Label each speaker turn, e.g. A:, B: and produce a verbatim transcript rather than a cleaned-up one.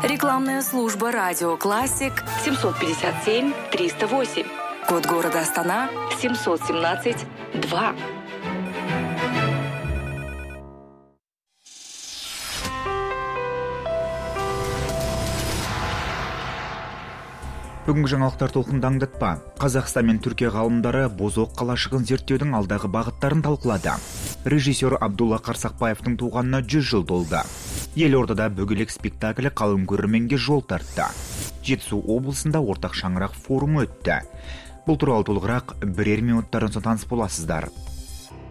A: Рекламная служба «Радио Классик»
B: семьсот пятьдесят семь триста восемь.
A: Код города Астана
B: семьсот семнадцать два.
C: Бүгінгі жаңалықтар толқынды аңдатпа. Қазақстан мен Түркия ғалымдары Бозоқ қалашығын зерттеудің алдағы бағыттарын талқылады. Режиссер Абдулла Қарсақбаевтың туғанына жүз жыл толды. Елордада бөгелек спектаклі қалың көрерменге жол тартты. Жетісу облысында ортақ шаңырақ форумы өтті. Бұл туралы толығырақ бірер минуттардан соң таныс боласыздар.